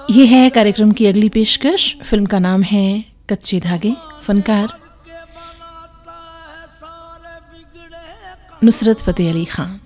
ये है कार्यक्रम की अगली पेशकश। फिल्म का नाम है कच्चे धागे। फनकार नुसरत फतेह अली खान।